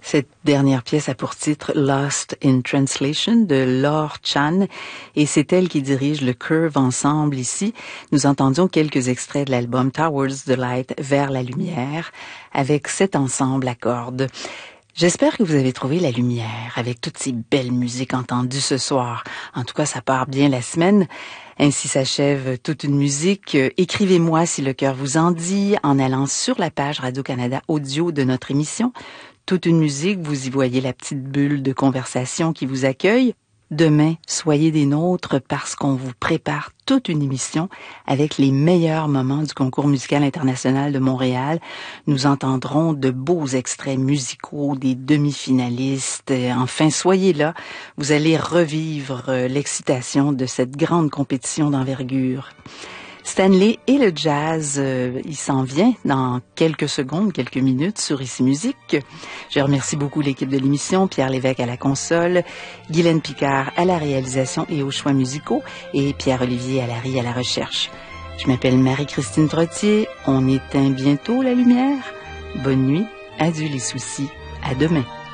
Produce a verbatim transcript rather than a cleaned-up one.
Cette dernière pièce a pour titre Lost in Translation de Laure Chan et c'est elle qui dirige le Curve Ensemble ici. Nous entendions quelques extraits de l'album Towards the Light, Vers la lumière, avec cet ensemble à cordes. J'espère que vous avez trouvé la lumière avec toutes ces belles musiques entendues ce soir. En tout cas, ça part bien la semaine. Ainsi s'achève toute une musique. Écrivez-moi si le cœur vous en dit en allant sur la page Radio-Canada Audio de notre émission. Toute une musique, vous y voyez la petite bulle de conversation qui vous accueille. Demain, soyez des nôtres parce qu'on vous prépare toute une émission avec les meilleurs moments du concours musical international de Montréal. Nous entendrons de beaux extraits musicaux des demi-finalistes. Enfin, soyez là. Vous allez revivre l'excitation de cette grande compétition d'envergure. Stanley et le jazz, euh, il s'en vient dans quelques secondes, quelques minutes sur Ici Musique. Je remercie beaucoup l'équipe de l'émission, Pierre Lévesque à la console, Guylaine Picard à la réalisation et aux choix musicaux et Pierre-Olivier Allary à la recherche. Je m'appelle Marie-Christine Trottier. On éteint bientôt la lumière. Bonne nuit, adieu les soucis, à demain.